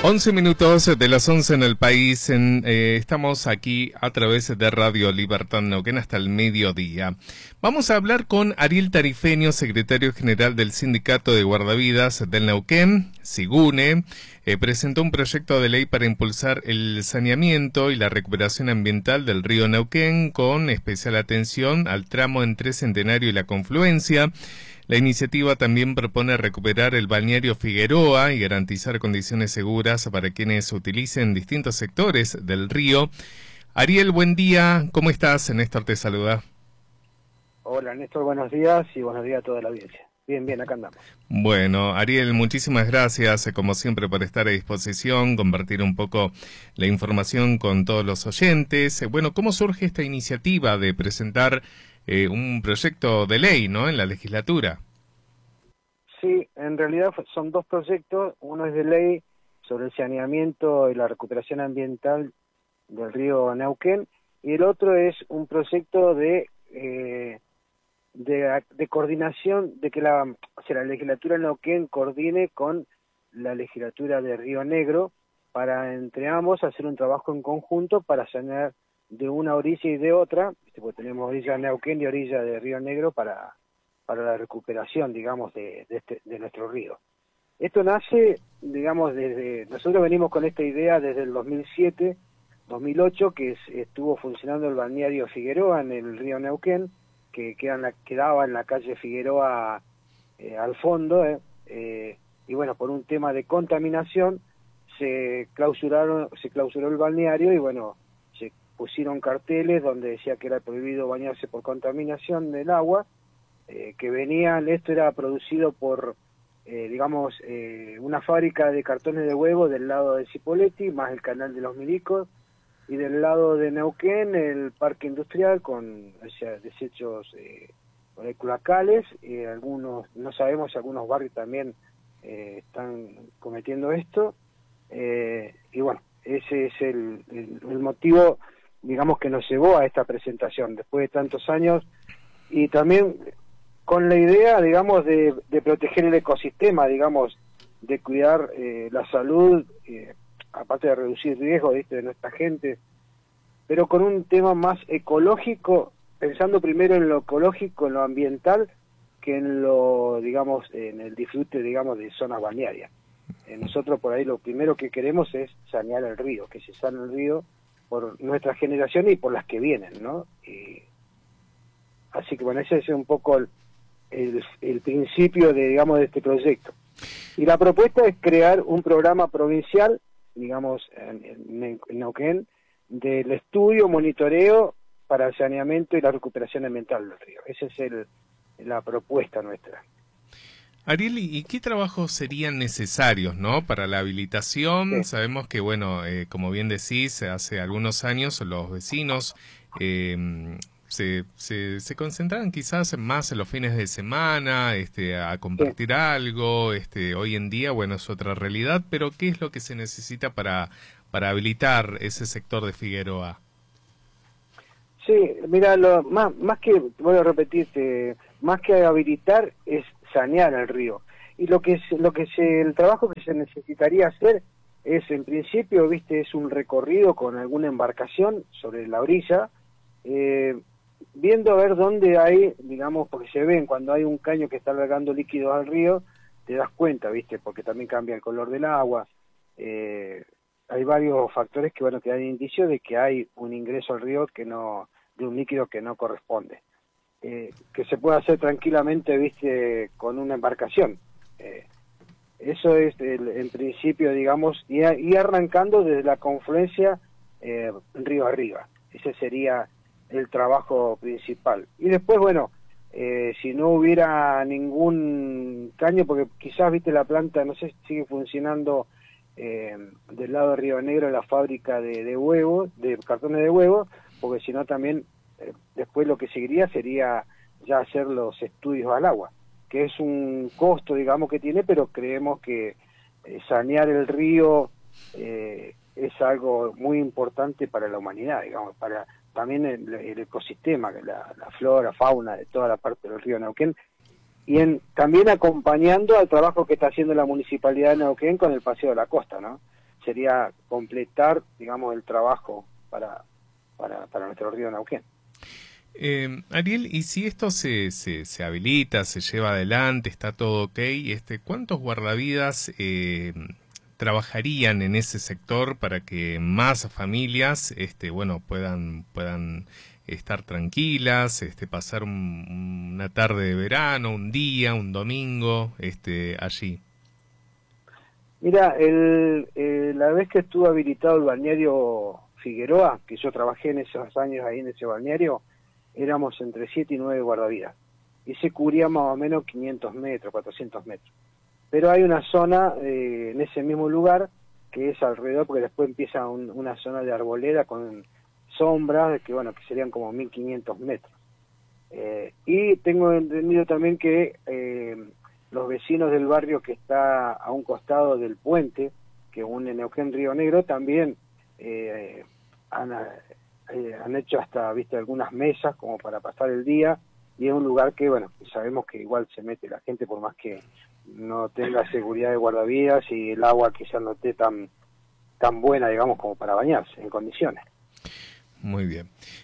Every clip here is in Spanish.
11 minutos de las 11 en el país. Estamos aquí a través de Radio Libertad Neuquén hasta el mediodía. Vamos a hablar con Ariel Tarifeño, secretario general del Sindicato de Guardavidas del Neuquén, SIGUNE. Presentó un proyecto de ley para impulsar el saneamiento y la recuperación ambiental del río Neuquén, con especial atención al tramo entre Centenario y La Confluencia. La iniciativa también propone recuperar el balneario Figueroa y garantizar condiciones seguras para quienes utilicen distintos sectores del río. Ariel, buen día. ¿Cómo estás? Néstor te saluda. Hola Néstor, buenos días y buenos días a toda la audiencia. Bien, acá andamos. Bueno, Ariel, muchísimas gracias, como siempre, por estar a disposición, compartir un poco la información con todos los oyentes. Bueno, ¿cómo surge esta iniciativa de presentar un proyecto de ley, ¿no?, en la legislatura? Sí, en realidad son dos proyectos. Uno es de ley sobre el saneamiento y la recuperación ambiental del río Neuquén, y el otro es un proyecto de coordinación, de que la legislatura de Neuquén coordine con la legislatura de Río Negro para, entre ambos, hacer un trabajo en conjunto para sanear de una orilla y de otra, porque tenemos orilla de Neuquén y orilla de Río Negro para la recuperación, digamos, de nuestro río. Esto nace, digamos, nosotros venimos con esta idea desde el 2007, 2008, que estuvo funcionando el balneario Figueroa en el río Neuquén, que quedaba en la calle Figueroa al fondo, y bueno, por un tema de contaminación se clausuró el balneario y bueno, se pusieron carteles donde decía que era prohibido bañarse por contaminación del agua, esto era producido por, una fábrica de cartones de huevo del lado de Cipolletti, más el canal de los Milicos, y del lado de Neuquén el parque industrial con desechos cloacales, y algunos, no sabemos si algunos barrios también están cometiendo esto, y bueno, ese es el motivo, digamos, que nos llevó a esta presentación después de tantos años, y también con la idea, digamos, de proteger el ecosistema, digamos, de cuidar la salud, aparte de reducir riesgos, ¿viste?, de nuestra gente, pero con un tema más ecológico, pensando primero en lo ecológico, en lo ambiental, que en lo, digamos, en el disfrute, digamos, de zonas balnearias. Nosotros por ahí lo primero que queremos es sanear el río, que se sane el río por nuestra generación y por las que vienen, ¿no? Así que bueno, ese es un poco el principio de, digamos, de este proyecto. Y la propuesta es crear un programa provincial, digamos, en Neuquén, del estudio, monitoreo para el saneamiento y la recuperación ambiental del río. Esa es la propuesta nuestra. Ariel, ¿y qué trabajos serían necesarios, no, para la habilitación? Sí. Sabemos que, bueno, como bien decís, hace algunos años los vecinos se concentraban quizás más en los fines de semana, a compartir algo. Hoy en día, bueno, es otra realidad, pero ¿qué es lo que se necesita para habilitar ese sector de Figueroa? Sí, mira, más que, voy a repetirte, más que habilitar es sanear el río. Y el trabajo que se necesitaría hacer es, en principio, viste, es un recorrido con alguna embarcación sobre la orilla, viendo a ver dónde hay, digamos, porque se ven cuando hay un caño que está largando líquidos al río, te das cuenta, viste, porque también cambia el color del agua. Hay varios factores que, bueno, que dan indicios de que hay un ingreso al río de un líquido que no corresponde. Que se puede hacer tranquilamente, viste, con una embarcación. Eso es en principio, digamos, y arrancando desde la confluencia río arriba. Ese sería el trabajo principal. Y después, bueno, si no hubiera ningún caño, porque quizás, viste, la planta, no sé si sigue funcionando del lado de Río Negro, la fábrica de huevos, de cartones de huevos, porque si no también después lo que seguiría sería ya hacer los estudios al agua, que es un costo, digamos, que tiene, pero creemos que sanear el río es algo muy importante para la humanidad, digamos, para también el ecosistema, la flora, fauna de toda la parte del río Neuquén, también acompañando al trabajo que está haciendo la Municipalidad de Neuquén con el Paseo de la Costa, ¿no? sería completar, digamos, el trabajo para nuestro río Neuquén. Ariel, y si esto se habilita, se lleva adelante, está todo ok, ¿cuántos guardavidas trabajarían en ese sector para que más familias, bueno, puedan estar tranquilas, pasar una tarde de verano, un día, un domingo, allí? Mira, la vez que estuvo habilitado el balneario Figueroa, que yo trabajé en esos años ahí en ese balneario, éramos entre 7 y 9 guardavidas. Y se cubría más o menos 500 metros, 400 metros. Pero hay una zona en ese mismo lugar que es alrededor, porque después empieza una zona de arboleda con sombras, que bueno, que serían como 1500 metros. Y tengo entendido también que los vecinos del barrio que está a un costado del puente, que une Neuquén Río Negro, también han hecho hasta, viste, algunas mesas como para pasar el día, y es un lugar que, bueno, sabemos que igual se mete la gente por más que no tenga seguridad de guardavidas y el agua quizás no esté tan buena, digamos, como para bañarse en condiciones. Muy bien.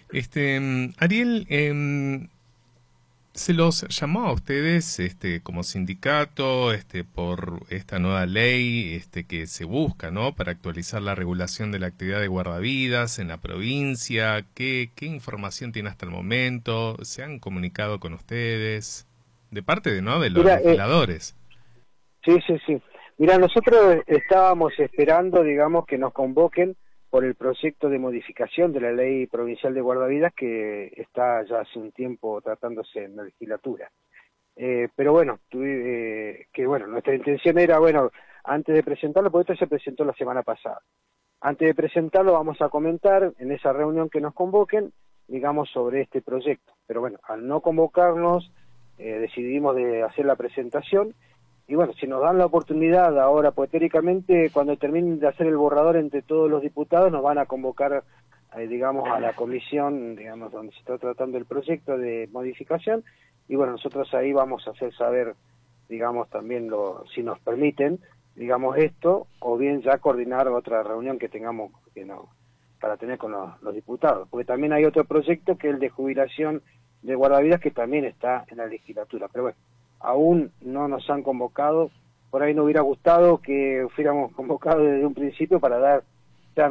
Ariel, ¿se los llamó a ustedes como sindicato por esta nueva ley que se busca, ¿no?, para actualizar la regulación de la actividad de guardavidas en la provincia? ¿Qué información tiene hasta el momento? ¿Se han comunicado con ustedes? De parte de los legisladores. Sí. Mira, nosotros estábamos esperando, digamos, que nos convoquen por el proyecto de modificación de la ley provincial de guardavidas que está ya hace un tiempo tratándose en la legislatura. Pero bueno, nuestra intención era, antes de presentarlo, porque esto se presentó la semana pasada, antes de presentarlo vamos a comentar en esa reunión que nos convoquen, digamos, sobre este proyecto. Pero bueno, al no convocarnos, decidimos de hacer la presentación. Y bueno, si nos dan la oportunidad ahora, poetéricamente, cuando terminen de hacer el borrador entre todos los diputados, nos van a convocar, digamos, a la comisión, digamos, donde se está tratando el proyecto de modificación, y bueno, nosotros ahí vamos a hacer saber, digamos, también si nos permiten, digamos, esto, o bien ya coordinar otra reunión que tengamos para tener con los diputados, porque también hay otro proyecto que es el de jubilación de guardavidas que también está en la legislatura, pero bueno, aún no nos han convocado. Por ahí nos hubiera gustado que fuéramos convocados desde un principio para dar ya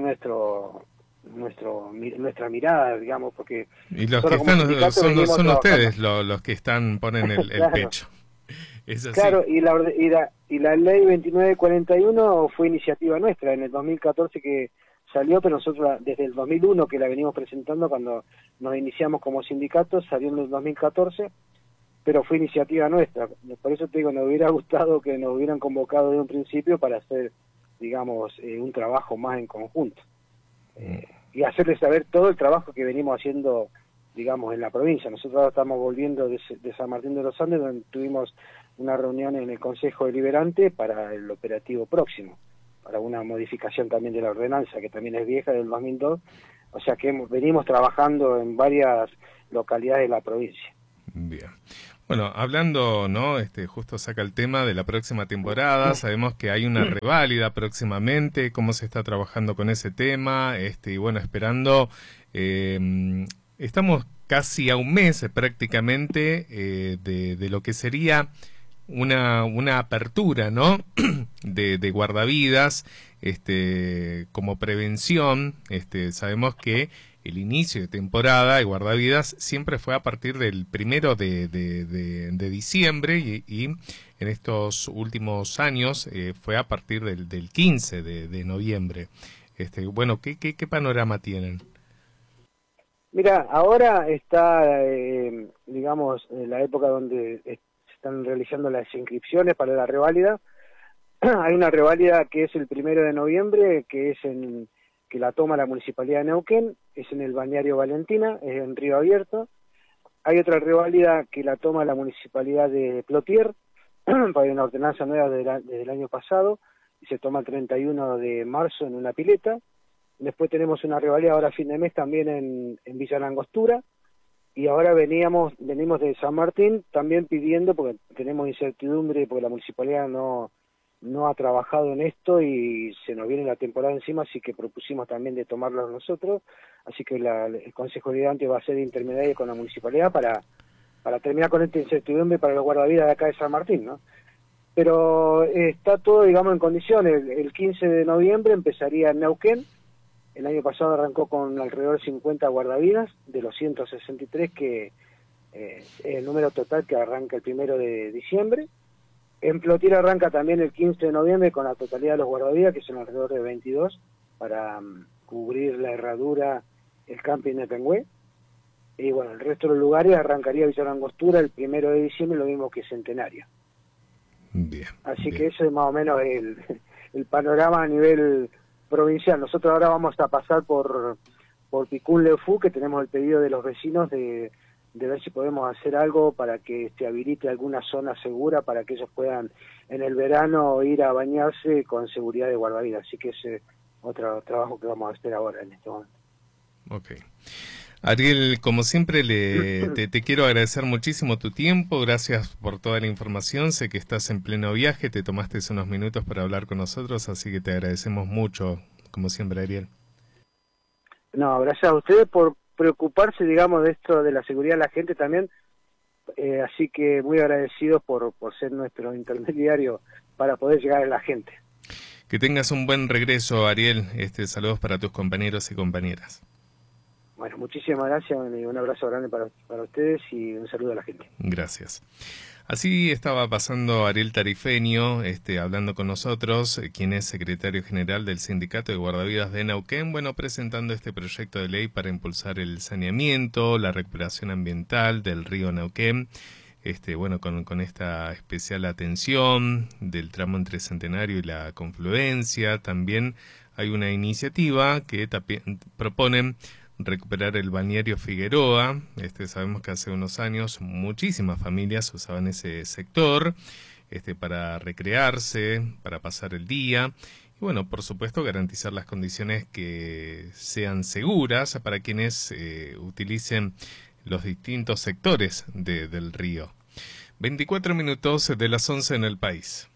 nuestra mirada, digamos, porque y los que están son ustedes los que ponen el claro. Pecho. Es así. Claro, y la ley 2941 fue iniciativa nuestra en el 2014 que salió, pero nosotros desde el 2001 que la venimos presentando cuando nos iniciamos como sindicato, salió en el 2014, pero fue iniciativa nuestra. Por eso te digo, nos hubiera gustado que nos hubieran convocado desde un principio para hacer, digamos, un trabajo más en conjunto. Y hacerles saber todo el trabajo que venimos haciendo, digamos, en la provincia. Nosotros ahora estamos volviendo de San Martín de los Andes, donde tuvimos una reunión en el Consejo Deliberante para el operativo próximo, para una modificación también de la ordenanza, que también es vieja, del 2002. O sea que venimos trabajando en varias localidades de la provincia. Bien. Bueno, hablando, ¿no? Justo saca el tema de la próxima temporada. Sabemos que hay una reválida próximamente. ¿Cómo se está trabajando con ese tema? Y bueno, esperando. Estamos casi a un mes prácticamente de lo que sería una apertura, ¿no? de guardavidas, como prevención. Sabemos que el inicio de temporada de guardavidas siempre fue a partir del 1 de diciembre y en estos últimos años fue a partir del 15 de noviembre. Bueno, ¿qué panorama tienen? Mira, ahora está, digamos, la época donde se están realizando las inscripciones para la reválida. Hay una reválida que es el 1 de noviembre, que es que la toma la Municipalidad de Neuquén, es en el balneario Valentina, es en Río Abierto. Hay otra reválida que la toma la Municipalidad de Plotier, hay una ordenanza nueva desde el año pasado, y se toma el 31 de marzo en una pileta. Después tenemos una reválida ahora a fin de mes también en Villa Langostura, y ahora venimos de San Martín también pidiendo, porque tenemos incertidumbre, porque la Municipalidad no no ha trabajado en esto y se nos viene la temporada encima, así que propusimos también de tomarlo nosotros, así que el Consejo Deliberante va a ser intermediario con la municipalidad para terminar con esta incertidumbre para los guardavidas de acá de San Martín, ¿no? Pero está todo, digamos, en condiciones. El 15 de noviembre empezaría en Neuquén. El año pasado arrancó con alrededor de 50 guardavidas, de los 163 que es el número total que arranca el 1 de diciembre. En Plotier arranca también el 15 de noviembre con la totalidad de los guardavidas, que son alrededor de 22, para cubrir la herradura, el camping de Pengüé. Y bueno, el resto de los lugares arrancaría Villa Langostura el 1 de diciembre, lo mismo que Centenario. Bien. Así bien. que eso es más o menos el panorama a nivel provincial. Nosotros ahora vamos a pasar por Picún-Lefú, que tenemos el pedido de los vecinos de ver si podemos hacer algo para que habilite alguna zona segura para que ellos puedan en el verano ir a bañarse con seguridad de guardavidas. Así que ese es otro trabajo que vamos a hacer ahora en este momento. Ok. Ariel, como siempre, te quiero agradecer muchísimo tu tiempo, gracias por toda la información, sé que estás en pleno viaje, te tomaste unos minutos para hablar con nosotros, así que te agradecemos mucho, como siempre, Ariel. No, gracias a ustedes por preocuparse, digamos, de esto, de la seguridad de la gente también, así que muy agradecidos por ser nuestro intermediario para poder llegar a la gente. Que tengas un buen regreso, Ariel, saludos para tus compañeros y compañeras. Bueno, muchísimas gracias, un abrazo grande para ustedes y un saludo a la gente. Gracias. Así estaba pasando Ariel Tarifeño, hablando con nosotros, quien es secretario general del Sindicato de Guardavidas de Neuquén, bueno, presentando este proyecto de ley para impulsar el saneamiento, la recuperación ambiental del río Neuquén, bueno, con esta especial atención del tramo entre Centenario y la confluencia. También hay una iniciativa que proponen recuperar el balneario Figueroa. Sabemos que hace unos años muchísimas familias usaban ese sector para recrearse, para pasar el día y bueno, por supuesto garantizar las condiciones que sean seguras para quienes utilicen los distintos sectores del río. 24 minutos de las 11 en el país.